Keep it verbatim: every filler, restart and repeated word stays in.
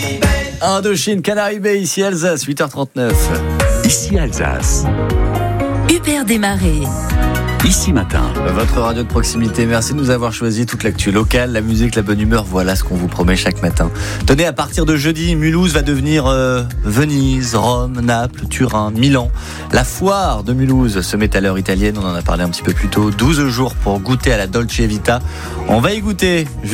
Indochine, Canary Bay, ici Alsace, huit heures trente-neuf. Ici Alsace. Hubert Desmarais. Ici Matin. Votre radio de proximité, merci de nous avoir choisi toute l'actu locale, la musique, la bonne humeur, voilà ce qu'on vous promet chaque matin. Tenez, à partir de jeudi, Mulhouse va devenir euh, Venise, Rome, Naples, Turin, Milan. La foire de Mulhouse se met à l'heure italienne, on en a parlé un petit peu plus tôt. douze jours pour goûter à la Dolce Vita. On va y goûter